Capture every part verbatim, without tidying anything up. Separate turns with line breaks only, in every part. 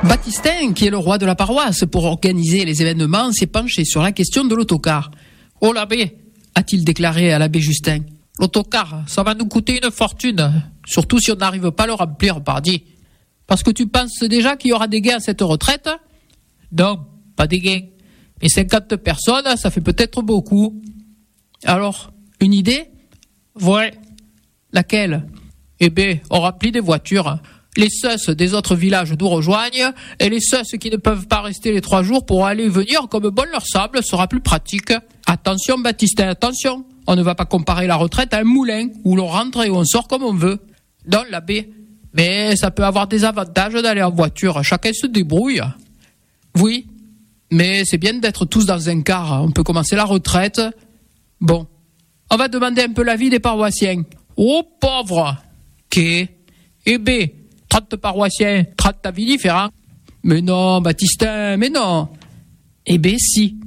Baptistin, qui est le roi de la paroisse pour organiser les événements, s'est penché sur la question de l'autocar. « Oh l'abbé !» a-t-il déclaré à l'abbé Justin. « L'autocar, ça va nous coûter une fortune, surtout si on n'arrive pas à le remplir, pardi. Parce que tu penses déjà qu'il y aura des gains à cette retraite ? Non, pas des gains. Mais cinquante personnes, ça fait peut-être beaucoup. Alors, une idée ? Ouais. Laquelle ? Eh bien, on remplit des voitures. Les sus des autres villages nous rejoignent, et les sus qui ne peuvent pas rester les trois jours pour aller et venir comme bon leur semble sera plus pratique. Attention, Baptistin, attention. On ne va pas comparer la retraite à un moulin où l'on rentre et on sort comme on veut. Non, l'abbé. Mais ça peut avoir des avantages d'aller en voiture. Chacun se débrouille. Oui, mais c'est bien d'être tous dans un car. On peut commencer la retraite. Bon, on va demander un peu l'avis des paroissiens. Oh, pauvre. Qu'est ? Eh bien, trente paroissiens, trente avis différents. Mais non, Baptistin, mais non. Eh bien, si.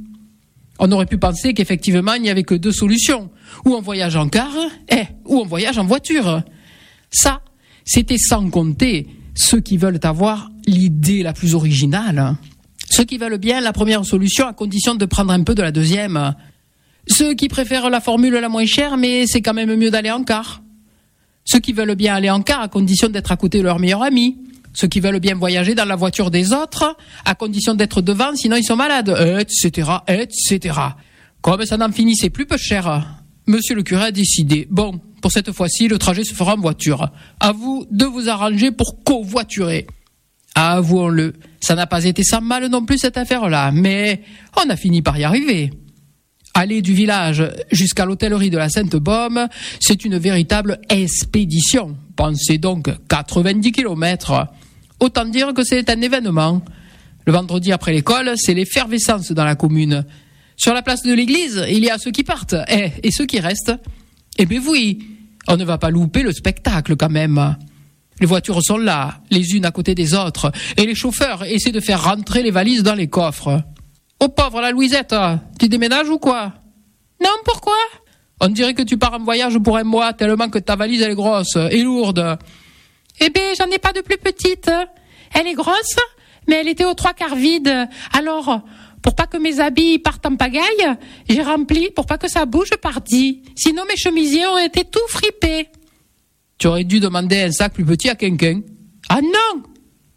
On aurait pu penser qu'effectivement, il n'y avait que deux solutions. Ou on voyage en car, eh, ou on voyage en voiture. Ça, c'était sans compter ceux qui veulent avoir l'idée la plus originale. Ceux qui veulent bien la première solution à condition de prendre un peu de la deuxième. Ceux qui préfèrent la formule la moins chère, mais c'est quand même mieux d'aller en car. Ceux qui veulent bien aller en car à condition d'être à côté de leur meilleur ami. Ceux qui veulent bien voyager dans la voiture des autres à condition d'être devant, sinon ils sont malades, et cetera, et cetera. Comme ça n'en finissait plus peu cher, monsieur le curé a décidé. Bon, pour cette fois-ci, le trajet se fera en voiture. À vous de vous arranger pour covoiturer. Avouons-le, ça n'a pas été sans mal non plus cette affaire-là, mais on a fini par y arriver. Aller du village jusqu'à l'hôtellerie de la Sainte-Baume, c'est une véritable expédition. Pensez donc quatre-vingt-dix kilomètres. Autant dire que c'est un événement. Le vendredi après l'école, c'est l'effervescence dans la commune. Sur la place de l'église, il y a ceux qui partent et, et ceux qui restent. Eh bien oui, on ne va pas louper le spectacle quand même. Les voitures sont là, les unes à côté des autres, et les chauffeurs essaient de faire rentrer les valises dans les coffres. Oh pauvre la Louisette, tu déménages ou quoi ? Non, pourquoi ? On dirait que tu pars en voyage pour un mois, tellement que ta valise elle est grosse et lourde. Eh bien, j'en ai pas de plus petite. Elle est grosse, mais elle était aux trois quarts vide. Alors, pour pas que mes habits partent en pagaille, j'ai rempli pour pas que ça bouge pardi. Sinon, mes chemisiers auraient été tout fripés. Tu aurais dû demander un sac plus petit à quelqu'un. Ah non ! Pourquoi ?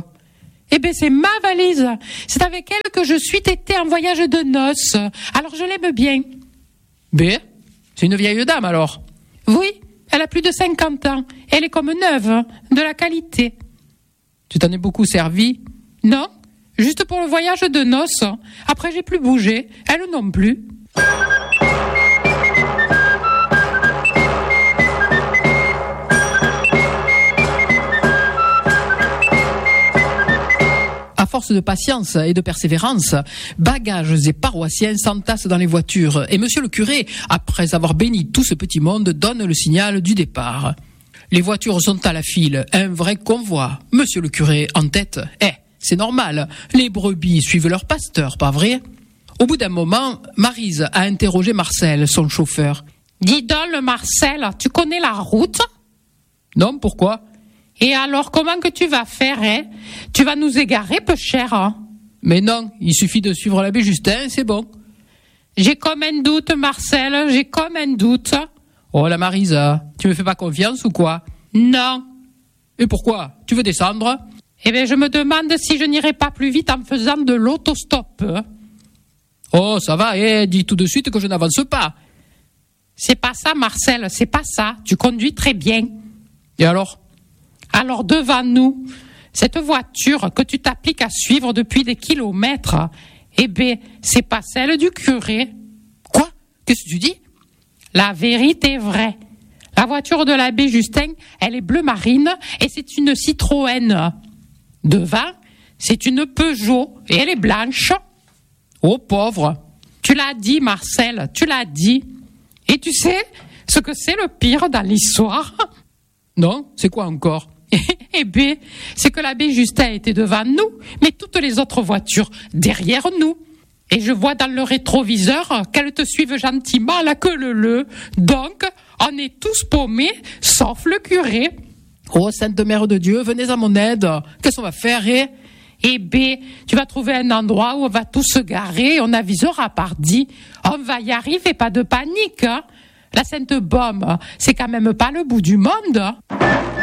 Eh bien, c'est ma valise. C'est avec elle que je suis tétée en voyage de noces. Alors, je l'aime bien. Ben, c'est une vieille dame, alors ? Oui, elle a plus de cinquante ans. Elle est comme neuve, de la qualité. Tu t'en es beaucoup servi ? Non, juste pour le voyage de noces. Après, j'ai plus bougé. Elle non plus. À force de patience et de persévérance, bagages et paroissiens s'entassent dans les voitures et monsieur le curé, après avoir béni tout ce petit monde, donne le signal du départ. Les voitures sont à la file, un vrai convoi. Monsieur le curé en tête. Eh, c'est normal, les brebis suivent leur pasteur, pas vrai ? Au bout d'un moment, Maryse a interrogé Marcel, son chauffeur. « Dis donc, le Marcel, tu connais la route ?»« Non, pourquoi ?»« Et alors, comment que tu vas faire, hein ? Tu vas nous égarer, peu cher, hein ? » ?»« Mais non, il suffit de suivre l'abbé Justin, c'est bon. »« J'ai comme un doute, Marcel, j'ai comme un doute. »« Oh, la Marisa, tu me fais pas confiance ou quoi ? » ?»« Non. »« Et pourquoi ? Tu veux descendre ? » ?»« Eh bien, je me demande si je n'irai pas plus vite en faisant de l'autostop. »« Oh, ça va, eh, dis tout de suite que je n'avance pas. »« C'est pas ça, Marcel, c'est pas ça. Tu conduis très bien. »« Et alors ? » Alors devant nous, cette voiture que tu t'appliques à suivre depuis des kilomètres, eh bien, c'est pas celle du curé. Quoi ? Qu'est-ce que tu dis ? La vérité est vraie. La voiture de l'abbé Justin, elle est bleu marine et c'est une Citroën. Devant, c'est une Peugeot et elle est blanche. Oh pauvre ! Tu l'as dit, Marcel, tu l'as dit. Et tu sais ce que c'est le pire dans l'histoire ? Non, c'est quoi encore ? Eh bien, c'est que l'abbé Justin était devant nous, mais toutes les autres voitures derrière nous. Et je vois dans le rétroviseur qu'elles te suivent gentiment à la queue leu-leu. Donc, on est tous paumés, sauf le curé. Oh, Sainte Mère de Dieu, venez à mon aide. Qu'est-ce qu'on va faire, eh ? Eh ben, tu vas trouver un endroit où on va tous se garer, on avisera pardi. On va y arriver, pas de panique. Hein. La Sainte-Baume, c'est quand même pas le bout du monde.